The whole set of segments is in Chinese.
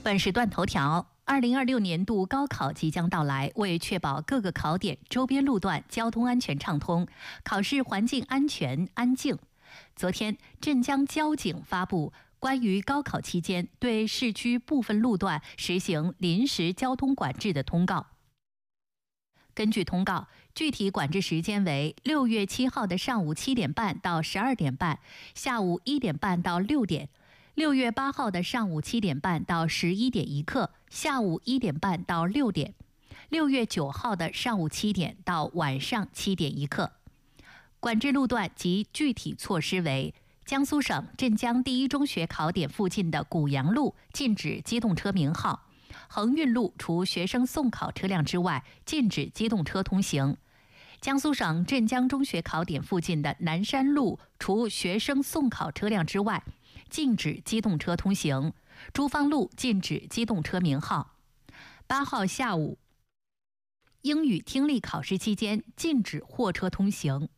本时段头条：2026年度高考即将到来，为确保各个考点周边路段交通安全畅通，考试环境安全安静。昨天，镇江交警发布关于高考期间对市区部分路段实行临时交通管制的通告。根据通告，具体管制时间为6月7号的上午7点半到12点半，下午1点半到6点；6月8号的上午7点半到11点一刻，下午1点半到6点；6月9号的上午7点到晚上7点一刻。管制路段及具体措施为：江苏省镇江第一中学考点附近的古阳路禁止机动车名号。恒运路除学生送考车辆之外，禁止机动车通行。江苏省镇江中学考点附近的南山路除学生送考车辆之外，禁止机动车通行。珠芳路禁止机动车名号。8号下午，英语听力考试期间禁止货车通行。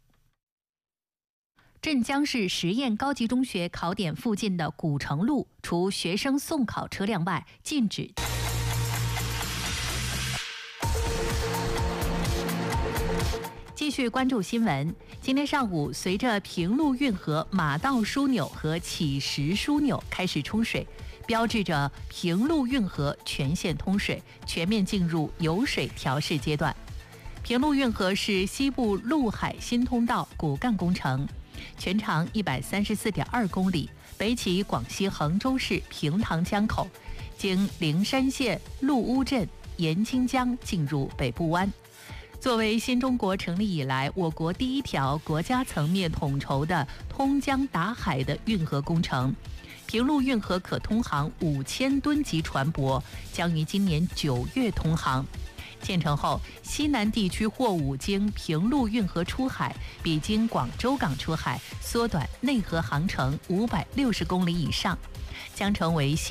镇江市实验高级中学考点附近的古城路除学生送考车辆外，禁止。继续关注新闻。今天上午，随着平陆运河马道枢纽和启石枢纽开始冲水，标志着平陆运河全线通水，全面进入有水调试阶段。平陆运河是西部陆海新通道骨干工程，全长134.2公里，北起广西衡州市平塘江口，经灵山县陆乌镇盐津江进入北部湾。作为新中国成立以来我国第一条国家层面统筹的通江达海的运河工程，平陆运河可通航5000吨级船舶，将于今年9月通航。建成后，西南地区货物经平陆运河出海，比经广州港出海，缩短内河航程560公里以上，将成为